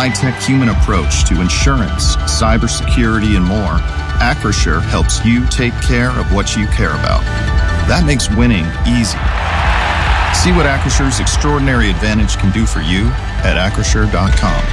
high-tech human approach to insurance, cybersecurity, and more, Acrisure helps you take care of what you care about. That makes winning easy. See what Acrisure's extraordinary advantage can do for you at Acrisure.com.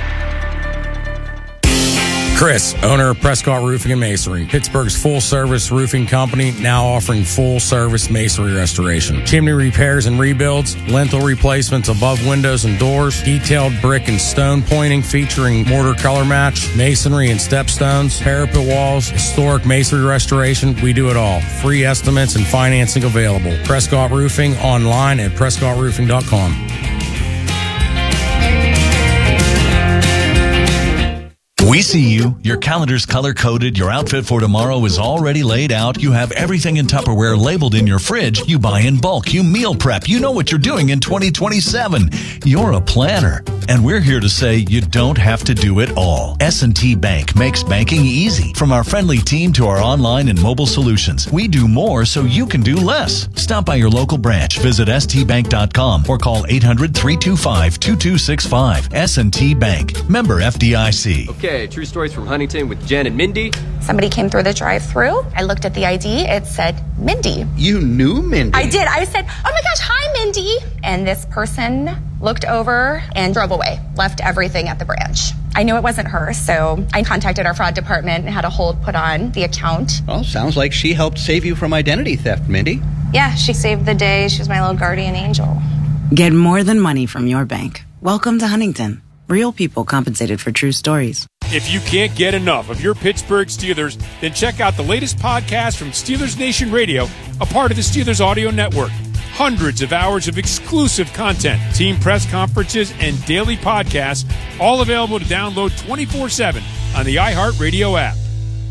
Chris, owner of Prescott Roofing and Masonry, Pittsburgh's full-service roofing company, now offering full-service masonry restoration, chimney repairs and rebuilds, lintel replacements above windows and doors, detailed brick and stone pointing featuring mortar color match, masonry and stepstones, parapet walls, historic masonry restoration. We do it all. Free estimates and financing available. Prescott Roofing online at PrescottRoofing.com. We see you. Your calendar's color-coded. Your outfit for tomorrow is already laid out. You have everything in Tupperware labeled in your fridge. You buy in bulk. You meal prep. You know what you're doing in 2027. You're a planner. And we're here to say you don't have to do it all. S&T Bank makes banking easy. From our friendly team to our online and mobile solutions, we do more so you can do less. Stop by your local branch. Visit stbank.com or call 800-325-2265. S&T Bank. Member FDIC. Okay, true stories from Huntington with Jen and Mindy. Somebody came through the drive-thru. I looked at the ID. It said Mindy. You knew Mindy? I did. I said, oh my gosh, hi, Mindy. And this person looked over and drove away, left everything at the branch. I knew it wasn't her, so I contacted our fraud department and had a hold put on the account. Well, sounds like she helped save you from identity theft, Mindy. Yeah, she saved the day. She was my little guardian angel. Get more than money from your bank. Welcome to Huntington. Real people compensated for true stories. If you can't get enough of your Pittsburgh Steelers, then check out the latest podcast from Steelers Nation Radio, a part of the Steelers Audio Network. Hundreds of hours of exclusive content, team press conferences, and daily podcasts, all available to download 24/7 on the iHeartRadio app.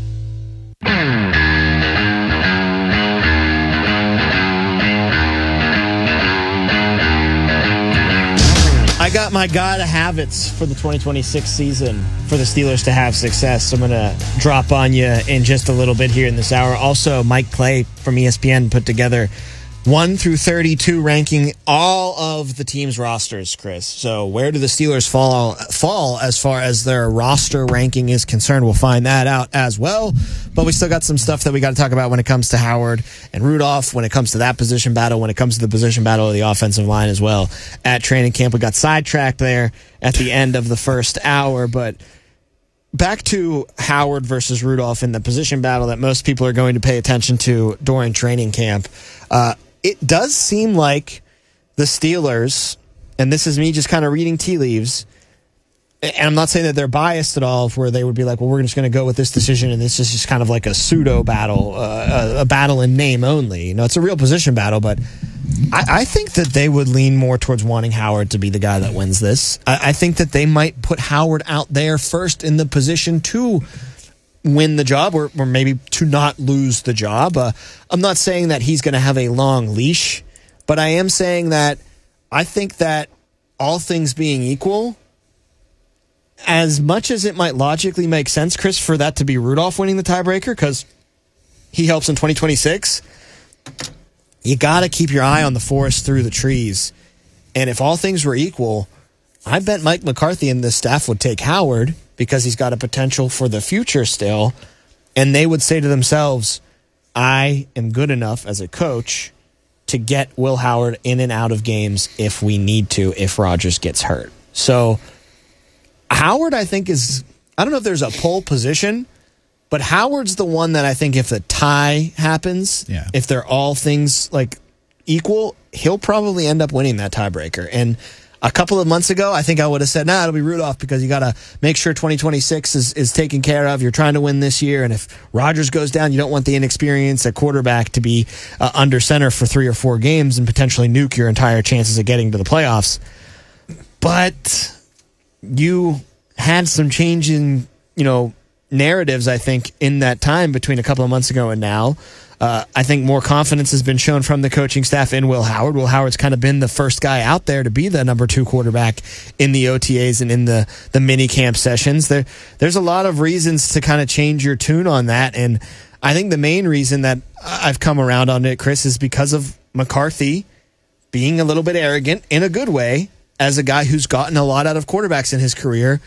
I got my gotta have it's for the 2026 season for the Steelers to have success. I'm going to drop on you in just a little bit here in this hour. Also, Mike Clay from ESPN put together 1 through 32 ranking all of the team's rosters, Chris. So where do the Steelers fall as far as their roster ranking is concerned? We'll find that out as well. But we still got some stuff that we got to talk about when it comes to Howard and Rudolph, when it comes to that position battle, when it comes to the position battle of the offensive line as well. At training camp, we got sidetracked there at the end of the first hour. But back to Howard versus Rudolph in the position battle that most people are going to pay attention to during training camp. It does seem like the Steelers, and this is me just kind of reading tea leaves, and I'm not saying that they're biased at all, where they would be like, well, we're just going to go with this decision, and this is just kind of like a pseudo battle, a battle in name only. You know, it's a real position battle, but I think that they would lean more towards wanting Howard to be the guy that wins this. I think that they might put Howard out there first in the position to win the job or maybe to not lose the job. I'm not saying that he's going to have a long leash, but I am saying that I think that all things being equal, as much as it might logically make sense, Chris, for that to be Rudolph winning the tiebreaker because he helps in 2026, you got to keep your eye on the forest through the trees. And if all things were equal, I bet Mike McCarthy and the staff would take Howard because he's got a potential for the future still, and they would say to themselves, I am good enough as a coach to get Will Howard in and out of games if we need to, if Rodgers gets hurt. So Howard, I think, is, I don't know if there's a pole position, but Howard's the one that I think if the tie happens, if they're all things like equal, he'll probably end up winning that tiebreaker. And a couple of months ago, I think I would have said, it'll be Rudolph because you got to make sure 2026 is taken care of. You're trying to win this year. And if Rodgers goes down, you don't want the inexperience at quarterback to be under center for 3 or 4 games and potentially nuke your entire chances of getting to the playoffs. But you had some change in, narratives, I think, in that time between a couple of months ago and now. I think more confidence has been shown from the coaching staff in Will Howard. Will Howard's kind of been the first guy out there to be the number 2 quarterback in the OTAs and in the mini camp sessions. There's a lot of reasons to kind of change your tune on that. And I think the main reason that I've come around on it, Chris, is because of McCarthy being a little bit arrogant in a good way as a guy who's gotten a lot out of quarterbacks in his career